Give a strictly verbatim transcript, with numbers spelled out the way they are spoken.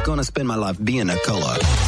going to spend my life being a color.